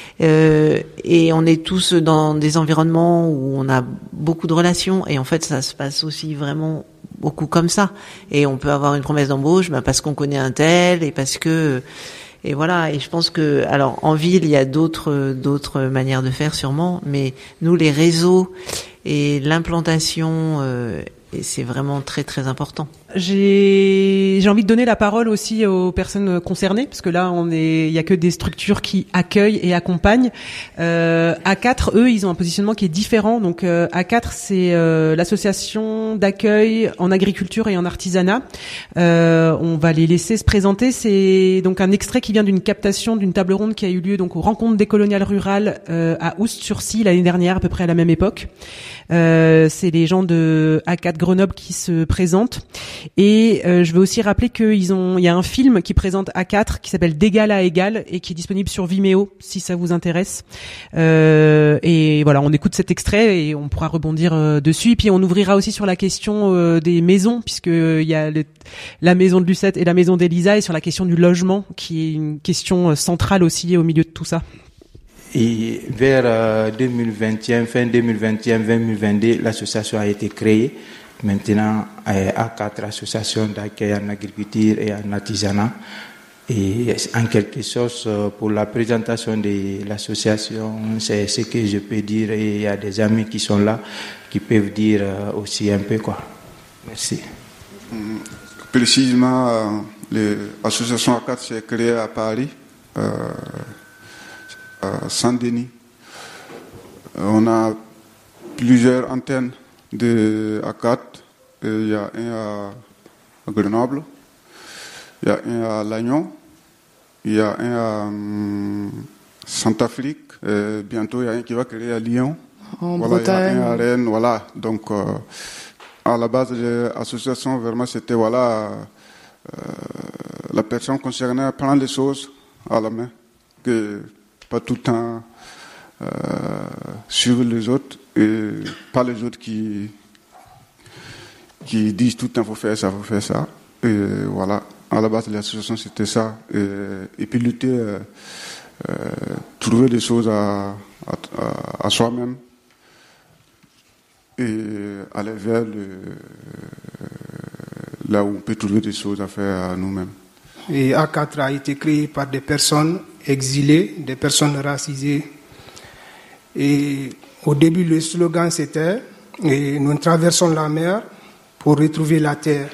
et on est tous dans des environnements où on a beaucoup de relations, et en fait ça se passe aussi vraiment beaucoup comme ça. Et on peut avoir une promesse d'embauche, parce qu'on connaît un tel, et parce que et voilà, et je pense que, alors, en ville, il y a d'autres manières de faire sûrement, mais nous, les réseaux et l'implantation, et c'est vraiment très très important. J'ai envie de donner la parole aussi aux personnes concernées, parce que là il y a que des structures qui accueillent et accompagnent. A4, eux, ils ont un positionnement qui est différent. Donc A4, c'est l'association d'accueil en agriculture et en artisanat. On va les laisser se présenter. C'est donc un extrait qui vient d'une captation d'une table ronde qui a eu lieu donc aux Rencontres des coloniales rurales à Oust-sur-Scie l'année dernière, à peu près à la même époque. C'est les gens de A4 Grenoble qui se présentent. Et je veux aussi rappeler il y a un film qui présente A4 qui s'appelle D'égal à égal et qui est disponible sur Vimeo si ça vous intéresse. Et voilà, on écoute cet extrait et on pourra rebondir dessus. Et puis on ouvrira aussi sur la question des maisons, puisque il y a la maison de Lucette et la maison d'Elisa, et sur la question du logement qui est une question centrale aussi au milieu de tout ça. Et vers 2021, fin 2021, 2022, l'association a été créée. Maintenant, à 4 associations d'accueil en agriculture et en artisanat. Et en quelque sorte, pour la présentation de l'association, c'est ce que je peux dire. Et il y a des amis qui sont là, qui peuvent dire aussi un peu, quoi. Merci. Précisément, l'association A4 s'est créée à Paris, à Saint-Denis. On a plusieurs antennes de A4, il y a un à Grenoble, il y a un à Lannion, il y a un à Centrafrique, bientôt il y a un qui va créer à Lyon, voilà, Bretagne. Il y a un à Rennes, voilà. Donc à la base de l'association, vraiment c'était la personne concernée prend les choses à la main, que pas tout le temps suivre les autres, et pas les autres qui disent tout le temps faut faire ça. Et voilà, à la base de l'association c'était ça. Et puis lutter, trouver des choses à soi-même et aller vers là où on peut trouver des choses à faire à nous-mêmes. Et A4 a été créé par des personnes exilées, des personnes racisées. Et au début, le slogan c'était « Nous traversons la mer pour retrouver la terre ».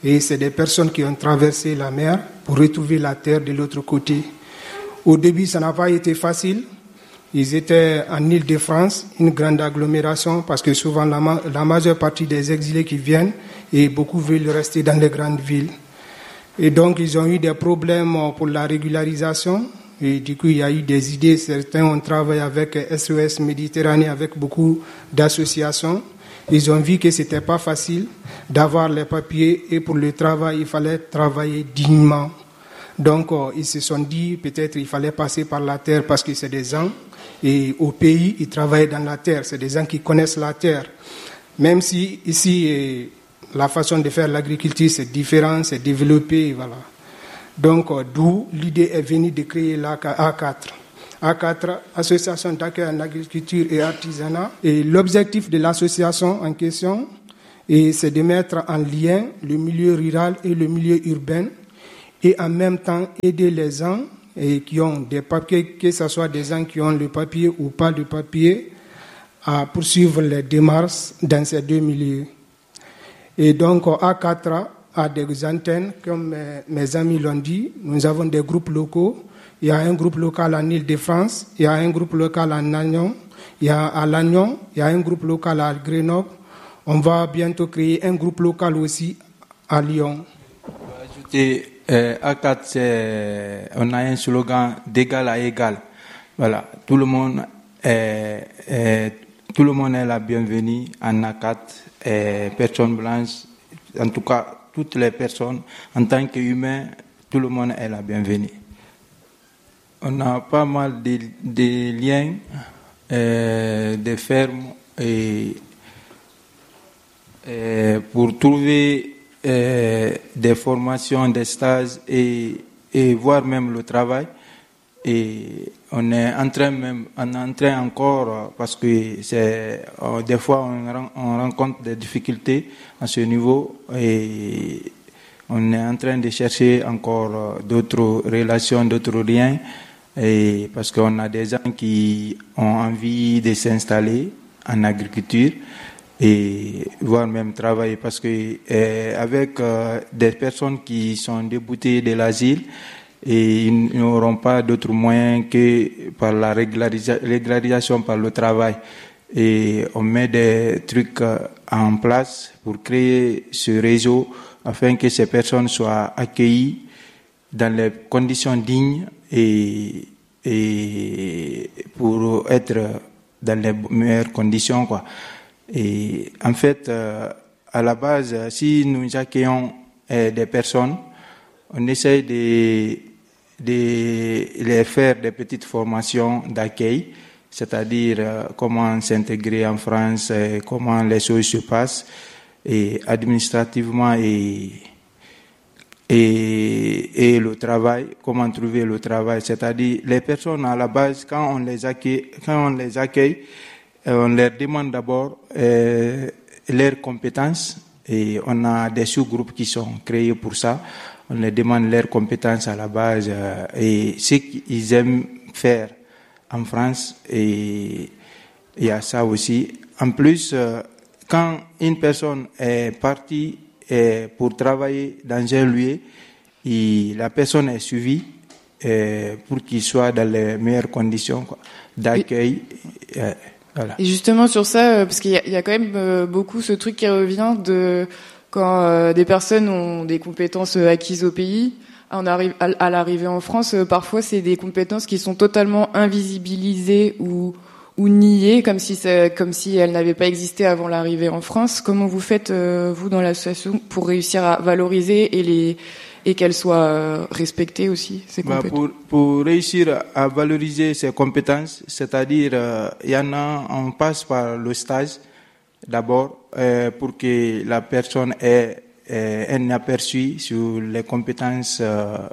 Et c'est des personnes qui ont traversé la mer pour retrouver la terre de l'autre côté. Au début, ça n'a pas été facile. Ils étaient en Île-de-France, une grande agglomération, parce que souvent la majeure partie des exilés qui viennent, et beaucoup veulent rester dans les grandes villes. Et donc, ils ont eu des problèmes pour la régularisation. Et du coup, il y a eu des idées. Certains ont travaillé avec SOS Méditerranée, avec beaucoup d'associations. Ils ont vu que ce n'était pas facile d'avoir les papiers. Et pour le travail, il fallait travailler dignement. Donc, ils se sont dit, peut-être il fallait passer par la terre parce que c'est des gens. Et au pays, ils travaillent dans la terre. C'est des gens qui connaissent la terre. Même si ici, la façon de faire l'agriculture, c'est différent, c'est développé, voilà. Donc, d'où l'idée est venue de créer l'A4. A4, Association d'accueil en agriculture et artisanat. Et l'objectif de l'association en question, c'est de mettre en lien le milieu rural et le milieu urbain, et en même temps aider les gens qui ont des papiers, que ce soit des gens qui ont le papier ou pas de papier, à poursuivre les démarches dans ces deux milieux. Et donc, A4 a des antennes, comme mes amis l'ont dit. Nous avons des groupes locaux. Il y a un groupe local en Île-de-France, il y a un groupe local en Lannion, il y a à Lannion, il y a un groupe local à Grenoble. On va bientôt créer un groupe local aussi à Lyon. On va ajouter A4, on a un slogan d'égal à égal. Voilà, tout le monde est la bienvenue en A4. Personnes blanches, en tout cas toutes les personnes, en tant qu'humains, tout le monde est la bienvenue. On a pas mal de liens, de fermes, et pour trouver des formations, des stages et voir même le travail. Et on est en train encore, parce que des fois on rencontre des difficultés à ce niveau, et on est en train de chercher encore d'autres relations, d'autres liens, et parce qu'on a des gens qui ont envie de s'installer en agriculture et voire même travailler, parce que avec des personnes qui sont déboutées de l'asile, et ils n'auront pas d'autres moyens que par la régularisation, par le travail. Et on met des trucs en place pour créer ce réseau afin que ces personnes soient accueillies dans les conditions dignes et pour être dans les meilleures conditions, quoi. Et en fait, à la base, si nous accueillons des personnes, on essaye de les faire des petites formations d'accueil, c'est-à-dire comment s'intégrer en France, comment les choses se passent, et administrativement et le travail, comment trouver le travail. C'est-à-dire les personnes à la base, quand on les accueille, on leur demande d'abord leurs compétences, et on a des sous-groupes qui sont créés pour ça. On leur demande leurs compétences à la base et ce qu'ils aiment faire en France, et il y a ça aussi. En plus, quand une personne est partie pour travailler dans un lieu, la personne est suivie pour qu'il soit dans les meilleures conditions d'accueil. Voilà. Et justement sur ça, parce qu'il y a quand même beaucoup ce truc qui revient de quand des personnes ont des compétences acquises au pays, à l'arrivée en France, parfois c'est des compétences qui sont totalement invisibilisées ou niées, comme si elles n'avaient pas existé avant l'arrivée en France. Comment vous faites vous dans l'association pour réussir à valoriser et qu'elles soient respectées aussi, ces compétences? Pour réussir à valoriser ces compétences, c'est-à-dire il y en a, on passe par le stage d'abord pour que la personne ait un aperçu sur les compétences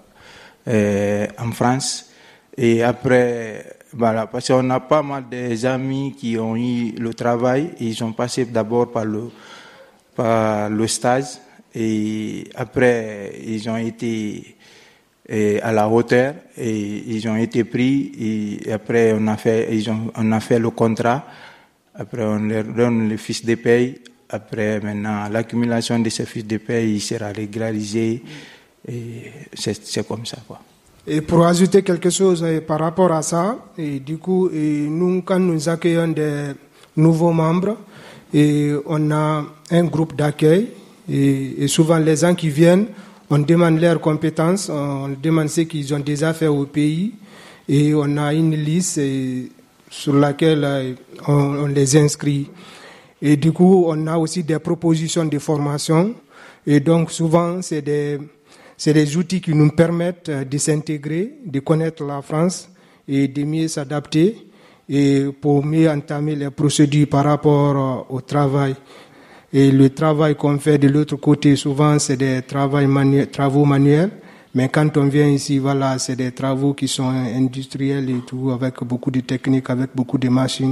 en France, et après voilà, parce qu'on a pas mal des amis qui ont eu le travail, ils ont passé d'abord par le stage, et après ils ont été à la hauteur et ils ont été pris, et après on a fait le contrat. Après, on leur donne le fiche de paye Après, maintenant, l'accumulation de ces fiches de paie, il sera régularisé. Et c'est comme ça, quoi. Et pour ajouter quelque chose par rapport à ça, et du coup, nous, quand nous accueillons des nouveaux membres, et on a un groupe d'accueil, et souvent les gens qui viennent, on demande leurs compétences, on demande ce qu'ils ont déjà fait au pays, et on a une liste sur laquelle on les inscrit. Et du coup, on a aussi des propositions de formation, et donc souvent, c'est des outils qui nous permettent de s'intégrer, de connaître la France et de mieux s'adapter et pour mieux entamer les procédures par rapport au travail. Et le travail qu'on fait de l'autre côté, souvent, c'est des travaux manuels. Mais quand on vient ici, voilà, c'est des travaux qui sont industriels et tout, avec beaucoup de techniques, avec beaucoup de machines.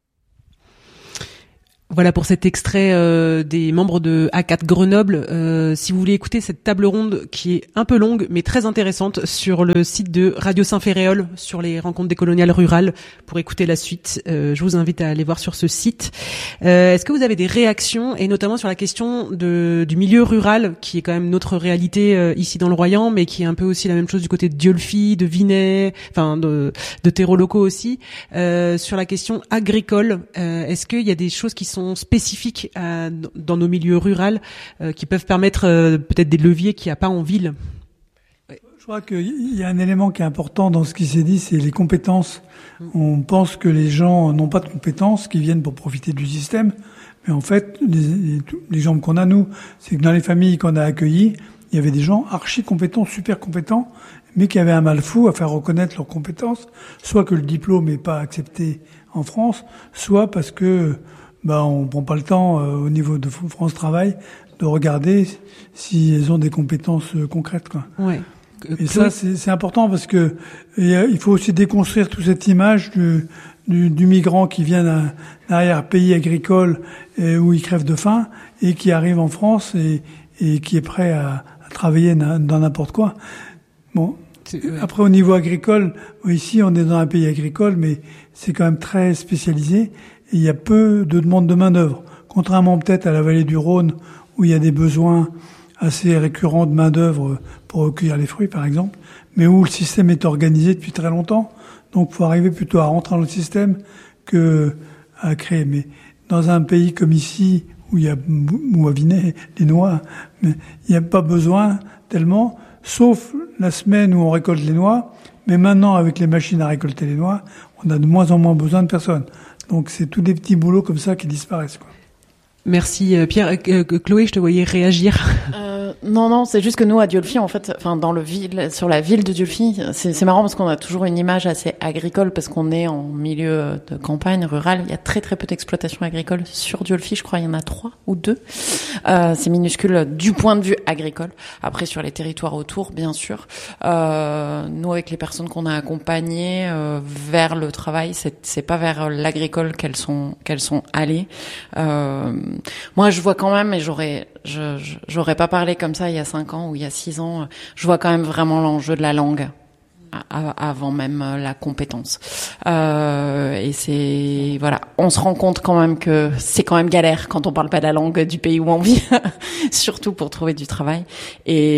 Voilà pour cet extrait des membres de A4 Grenoble. Si vous voulez écouter cette table ronde qui est un peu longue mais très intéressante sur le site de Radio Saint-Ferréol sur les rencontres décoloniales rurales pour écouter la suite, je vous invite à aller voir sur ce site. Est-ce que vous avez des réactions et notamment sur la question du milieu rural qui est quand même notre réalité ici dans le Royan mais qui est un peu aussi la même chose du côté de Dieulefit, de Vinay, enfin de terreaux locaux aussi, sur la question agricole. Est-ce qu'il y a des choses qui sont spécifiques dans nos milieux ruraux qui peuvent permettre peut-être des leviers qu'il n'y a pas en ville? Je crois qu'il y a un élément qui est important dans ce qui s'est dit, c'est les compétences. On pense que les gens n'ont pas de compétences, qu'ils viennent pour profiter du système. Mais en fait, l'exemple qu'on a, nous, c'est que dans les familles qu'on a accueillies, il y avait des gens archi compétents, super compétents, mais qui avaient un mal fou à faire reconnaître leurs compétences, soit que le diplôme n'est pas accepté en France, soit parce que on prend pas le temps au niveau de France Travail de regarder si elles ont des compétences concrètes, quoi. Ouais. Et ça c'est important parce que il faut aussi déconstruire toute cette image du migrant qui vient d'un arrière-pays agricole où il crève de faim et qui arrive en France et qui est prêt à travailler dans n'importe quoi. Bon. Après, au niveau agricole, ici, on est dans un pays agricole, mais c'est quand même très spécialisé. Et il y a peu de demandes de main-d'œuvre. Contrairement peut-être à la vallée du Rhône, où il y a des besoins assez récurrents de main-d'œuvre pour recueillir les fruits, par exemple, mais où le système est organisé depuis très longtemps. Donc, il faut arriver plutôt à rentrer dans le système que à créer. Mais dans un pays comme ici, où à Vinay, les noix, mais il n'y a pas besoin tellement, sauf la semaine où on récolte les noix. Mais maintenant, avec les machines à récolter les noix, on a de moins en moins besoin de personnes. Donc c'est tous des petits boulots comme ça qui disparaissent, quoi. Merci Pierre. Chloé, je te voyais réagir. Non, c'est juste que nous à Dieulefit, en fait, enfin sur la ville de Dieulefit, c'est marrant parce qu'on a toujours une image assez agricole parce qu'on est en milieu de campagne rurale. Il y a très très peu d'exploitation agricole sur Dieulefit. Je crois il y en a 3 ou 2. C'est minuscule du point de vue agricole. Après sur les territoires autour, bien sûr. Nous avec les personnes qu'on a accompagnées vers le travail, c'est pas vers l'agricole qu'elles sont allées. Moi, je vois quand même, et j'aurais pas parlé comme ça il y a 5 ans ou il y a 6 ans, je vois quand même vraiment l'enjeu de la langue avant même la compétence. Et c'est, voilà, on se rend compte quand même que c'est quand même galère quand on parle pas la langue du pays où on vit, surtout pour trouver du travail. Et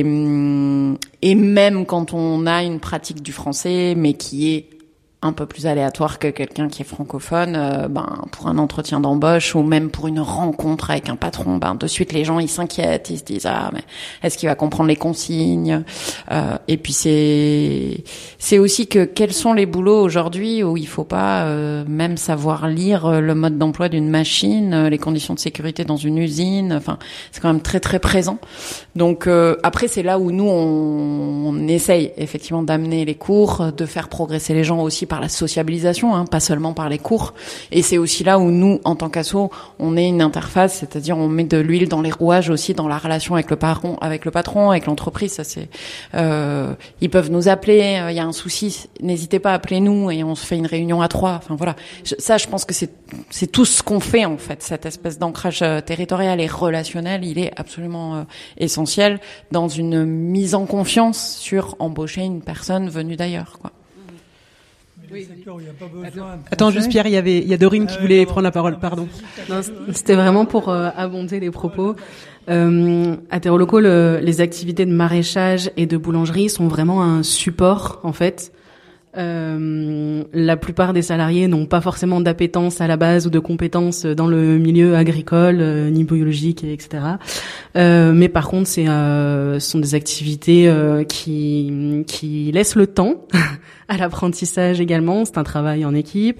même quand on a une pratique du français, mais qui est un peu plus aléatoire que quelqu'un qui est francophone, pour un entretien d'embauche ou même pour une rencontre avec un patron, de suite les gens ils s'inquiètent, ils se disent mais est-ce qu'il va comprendre les consignes, et puis c'est aussi que quels sont les boulots aujourd'hui où il faut pas même savoir lire le mode d'emploi d'une machine, les conditions de sécurité dans une usine, enfin c'est quand même très très présent. Donc après c'est là où nous on essaye effectivement d'amener les cours, de faire progresser les gens aussi par la sociabilisation, pas seulement par les cours. Et c'est aussi là où nous, en tant qu'asso, on est une interface, c'est-à-dire on met de l'huile dans les rouages aussi dans la relation avec le patron, avec l'entreprise. Ça c'est, ils peuvent nous appeler. Il y a un souci, n'hésitez pas, appelez-nous et on se fait une réunion à 3. Enfin voilà, ça je pense que c'est tout ce qu'on fait en fait. Cette espèce d'ancrage territorial et relationnel, il est absolument essentiel dans une mise en confiance sur embaucher une personne venue d'ailleurs, quoi. Attends, juste Pierre, il y a Dorine qui voulait prendre la parole, pardon. Non, c'était vraiment pour abonder les propos. À Terreaux Locaux, les activités de maraîchage et de boulangerie sont vraiment un support, en fait. La plupart des salariés n'ont pas forcément d'appétence à la base ou de compétences dans le milieu agricole, ni biologique, etc. Mais par contre, ce sont des activités qui laissent le temps à l'apprentissage également. C'est un travail en équipe.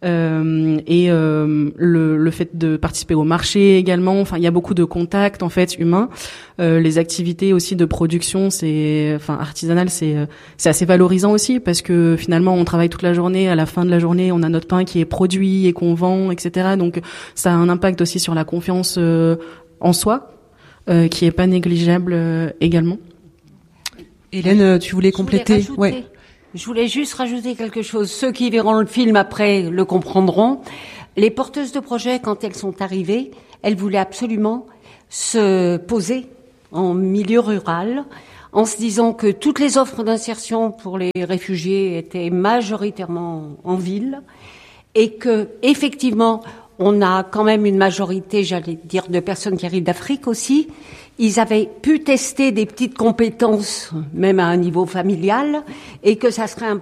Le fait de participer au marché également, enfin il y a beaucoup de contacts en fait humains. Les activités aussi de production, artisanales, c'est assez valorisant aussi parce que finalement on travaille toute la journée, à la fin de la journée on a notre pain qui est produit et qu'on vend, etc. Donc ça a un impact aussi sur la confiance en soi qui est pas négligeable également. Hélène, tu voulais compléter? Ouais. Je voulais juste rajouter quelque chose. Ceux qui verront le film après le comprendront. Les porteuses de projets, quand elles sont arrivées, elles voulaient absolument se poser en milieu rural, en se disant que toutes les offres d'insertion pour les réfugiés étaient majoritairement en ville, et que, effectivement, on a quand même une majorité, j'allais dire, de personnes qui arrivent d'Afrique aussi. Ils avaient pu tester des petites compétences, même à un niveau familial, et que ça serait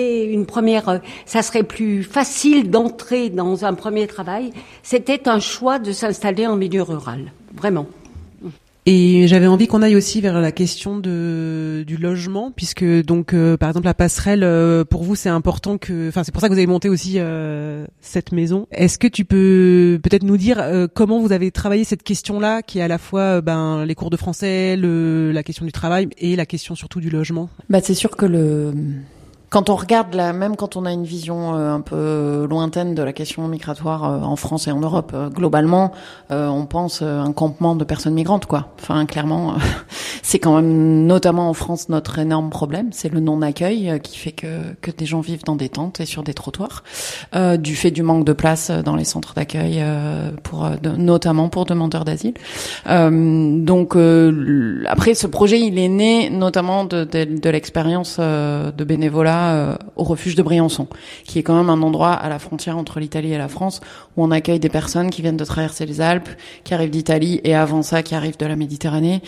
ça serait plus facile d'entrer dans un premier travail. C'était un choix de s'installer en milieu rural. Vraiment. Et j'avais envie qu'on aille aussi vers la question du logement, puisque donc par exemple la passerelle, pour vous c'est important c'est pour ça que vous avez monté aussi cette maison. Est-ce que tu peux peut-être nous dire comment vous avez travaillé cette question-là, qui est à la fois les cours de français, la question du travail et la question surtout du logement? C'est sûr que quand on regarde même quand on a une vision un peu lointaine de la question migratoire en France et en Europe, globalement, on pense un campement de personnes migrantes, quoi. Enfin, clairement, c'est quand même, notamment en France, notre énorme problème, c'est le non-accueil qui fait que des gens vivent dans des tentes et sur des trottoirs, du fait du manque de place dans les centres d'accueil, notamment pour demandeurs d'asile. Donc, après, ce projet, il est né notamment de l'expérience de bénévolat au refuge de Briançon, qui est quand même un endroit à la frontière entre l'Italie et la France, où on accueille des personnes qui viennent de traverser les Alpes, qui arrivent d'Italie et avant ça qui arrivent de la Méditerranée,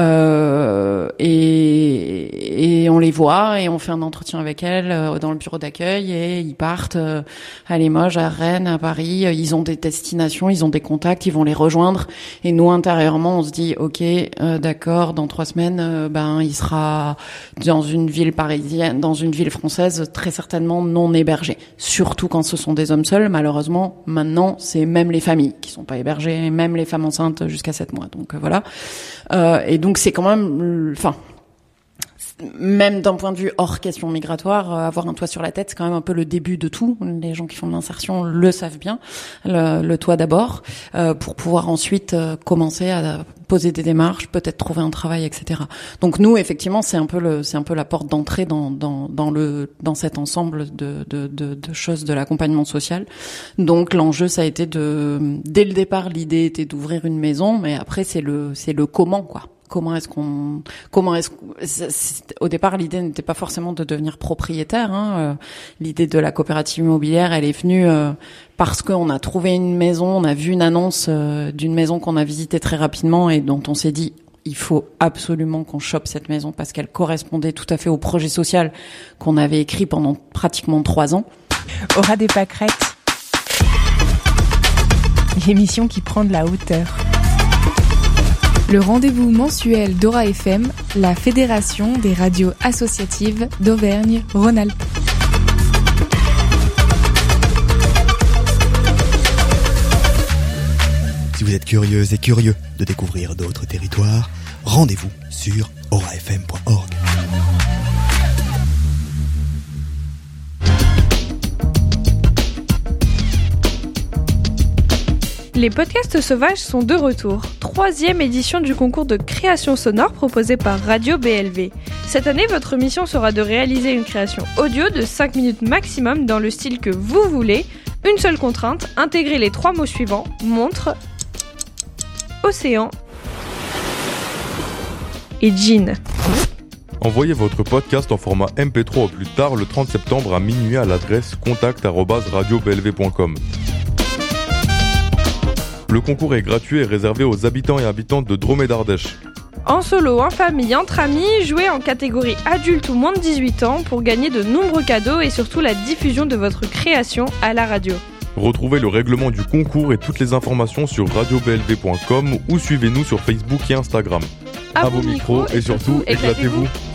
et on les voit et on fait un entretien avec elles dans le bureau d'accueil, et ils partent à Limoges, à Rennes, à Paris. Ils ont des destinations, ils ont des contacts, ils vont les rejoindre, et nous intérieurement on se dit ok, d'accord, dans 3 semaines il sera dans une ville parisienne, dans une ville française, très certainement non hébergés. Surtout quand ce sont des hommes seuls. Malheureusement, maintenant, c'est même les familles qui sont pas hébergées, même les femmes enceintes jusqu'à 7 mois. Donc voilà. Et donc c'est quand même, même d'un point de vue hors question migratoire, avoir un toit sur la tête, c'est quand même un peu le début de tout. Les gens qui font de l'insertion le savent bien. Le toit d'abord, pour pouvoir ensuite commencer à poser des démarches, peut-être trouver un travail, etc. Donc nous, effectivement, c'est un peu la porte d'entrée dans cet ensemble de choses de l'accompagnement social. Donc l'enjeu, ça a été dès le départ, l'idée était d'ouvrir une maison, mais après c'est le comment, quoi. Au départ, l'idée n'était pas forcément de devenir propriétaire, l'idée de la coopérative immobilière, elle est venue parce qu'on a trouvé une maison, on a vu une annonce d'une maison qu'on a visitée très rapidement et dont on s'est dit il faut absolument qu'on chope cette maison parce qu'elle correspondait tout à fait au projet social qu'on avait écrit pendant pratiquement 3 ans. Aura des pâquerettes. L'émission qui prend de la hauteur. Le rendez-vous mensuel d'Aura FM, la fédération des radios associatives d'Auvergne-Rhône-Alpes. Si vous êtes curieuse et curieux de découvrir d'autres territoires, rendez-vous sur aurafm.org. Les podcasts sauvages sont de retour. 3e édition du concours de création sonore proposé par Radio BLV. Cette année, votre mission sera de réaliser une création audio de 5 minutes maximum dans le style que vous voulez. Une seule contrainte, intégrer les 3 mots suivants, montre, océan et jean. Envoyez votre podcast en format MP3 au plus tard le 30 septembre à minuit à l'adresse contact@radioblv.com. Le concours est gratuit et réservé aux habitants et habitantes de Drôme et d'Ardèche. En solo, en famille, entre amis, jouez en catégorie adulte ou moins de 18 ans pour gagner de nombreux cadeaux et surtout la diffusion de votre création à la radio. Retrouvez le règlement du concours et toutes les informations sur radioblv.com ou suivez-nous sur Facebook et Instagram. À vos micros et surtout, éclatez-vous.